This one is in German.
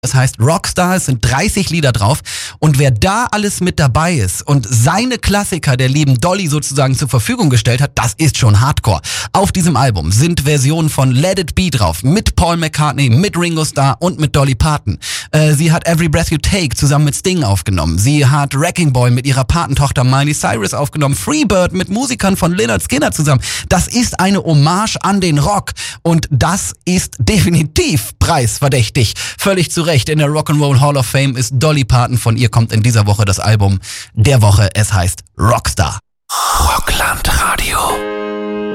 Das heißt Rockstar, es sind 30 Lieder drauf und wer da alles mit dabei ist und seine Klassiker der lieben Dolly sozusagen zur Verfügung gestellt hat, das ist schon Hardcore. Auf diesem Album sind Versionen von Let It Be drauf, mit Paul McCartney, mit Ringo Starr und mit Dolly Parton. Sie hat Every Breath You Take zusammen mit Sting aufgenommen. Sie hat Wrecking Ball mit ihrer Patentochter Miley Cyrus aufgenommen. Freebird mit Musikern von Lynyrd Skynyrd zusammen. Das ist eine Hommage an den Rock und das ist definitiv preisverdächtig. Völlig zu Recht. In der Rock'n'Roll Hall of Fame ist Dolly Parton. Von ihr kommt in dieser Woche das Album der Woche. Es heißt Rockstar. Rockland Radio.